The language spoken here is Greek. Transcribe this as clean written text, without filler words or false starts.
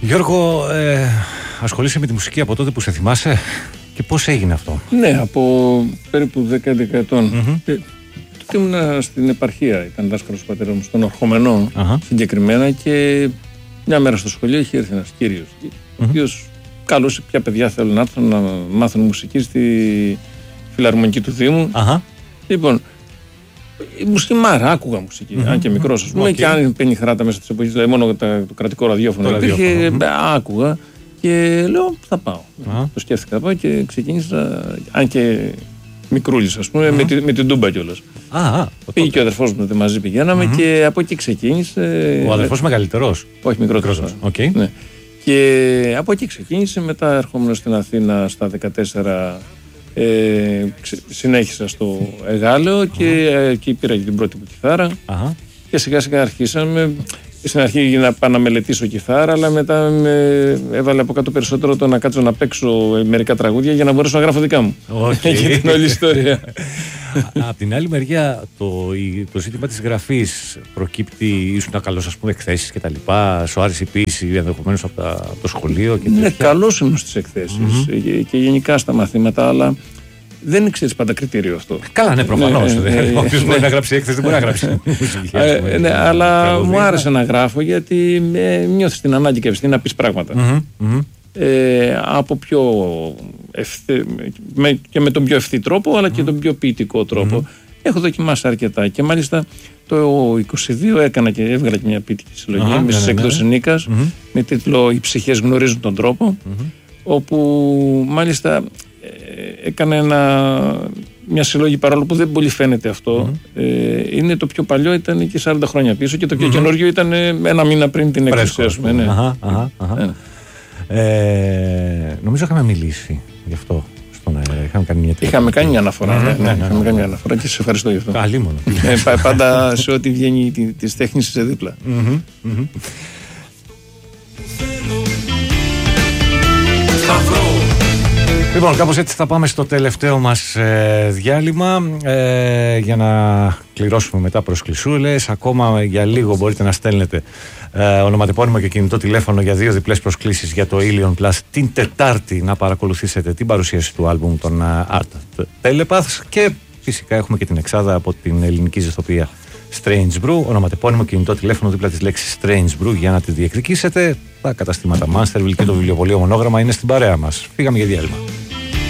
Γιώργο, ασχολείσαι με τη μουσική από τότε που σε θυμάσαι και πώς έγινε αυτό? Ναι, από περίπου 10-11 ετών. Τότε ήμουν στην επαρχία, ήταν δάσκαλος του πατέρα μου, στον Ορχομενό συγκεκριμένα, και μια μέρα στο σχολείο είχε έρθει ένας κύριος, ο οποίος καλούσε ποια παιδιά θέλουν να έρθουν να μάθουν μουσική στη φιλαρμονική του Δήμου. Λοιπόν, η μουσική μάρα, άκουγα μουσική, αν και μικρός, ας πούμε, και αν παίρνει χράτα μέσα της εποχής, δηλαδή μόνο το κρατικό ραδιόφωνο υπήρχε, άκουγα και λέω θα πάω. Το σκέφτηκα να πάω και ξεκίνησα, αν και μικρούλης, ας πούμε, με την τούμπα κιόλας. Πήγε και ο αδερφός μου, μαζί πηγαίναμε και από εκεί ξεκίνησε. Ο αδερφός μεγαλύτερος? Όχι, μικρότερος. Ναι. Και από εκεί ξεκίνησε, μετά ερχόμενος στην Αθήνα στα 14, συνέχισα στο Εγάλεο και εκεί πήρα και την πρώτη μου κιθάρα και σιγά σιγά αρχίσαμε. Στην αρχή να πάω να μελετήσω κιθάρα, αλλά μετά με έβαλε από κάτω περισσότερο το να κάτσω να παίξω μερικά τραγούδια για να μπορέσω να γράφω δικά μου. Και την όλη ιστορία. Απ' την άλλη μεριά, το ζήτημα της γραφής προκύπτει, ήσουν καλός, ας πούμε, εκθέσεις και τα λοιπά, σου άρεσε η ποίηση ενδεχομένως από το σχολείο και τέτοια? Ναι, καλός ήμουν στις εκθέσεις και γενικά στα μαθήματα, αλλά δεν ξέρεις πάντα κριτήριο αυτό. Καλά, ναι, προφανώς. Όποιος μπορεί να γράψει έκθεση δεν μπορεί να γράψει μουσική. Ναι, αλλά μου άρεσε να γράφω γιατί νιώθεις την ανάγκη και ευθύνη να πεις πράγματα. Από πιο και με τον πιο ευθύ τρόπο, αλλά και τον πιο ποιητικό τρόπο. Έχω δοκιμάσει αρκετά και μάλιστα το 22 έκανα και έβγαλα και μια ποιητική συλλογή με στις εκδόσεις Νίκας με τίτλο «Οι ψυχές γνωρίζουν τον τρόπο», όπου μάλιστα έκανε μια συλλογή, παρόλο που δεν πολύ φαίνεται αυτό. Είναι το πιο παλιό, ήταν και 40 χρόνια πίσω, και το πιο καινούργιο ήταν ένα μήνα πριν την έκδοση, ας πούμε. Νομίζω είχαμε μιλήσει γι' αυτό στον αέρα. Είχαμε κάνει μια αναφορά. Είχαμε κάνει μια αναφορά και σε ευχαριστώ γι' αυτό. Καλή μόνο. Πάντα σε ό,τι βγαίνει της τέχνης είσαι δίπλα. Λοιπόν, κάπως έτσι θα πάμε στο τελευταίο μας διάλειμμα για να κληρώσουμε μετά προσκλησούλες. Ακόμα για λίγο μπορείτε να στέλνετε ονοματεπώνυμο και κινητό τηλέφωνο για 2 διπλές προσκλήσεις για το Ilion Plus την Τετάρτη να παρακολουθήσετε την παρουσίαση του άλμπουμ των Art Telepaths, και φυσικά έχουμε και την εξάδα από την ελληνική ζεστοποιία Strange Brew. Ονοματεπώνυμο, κινητό τηλέφωνο δίπλα της λέξης Strange Brew για να τη διεκδικήσετε. Τα καταστήματα Masterville και το βιβλιοπωλείο Μονόγραμμα είναι στην παρέα μας. Φύγαμε για διάλειμμα.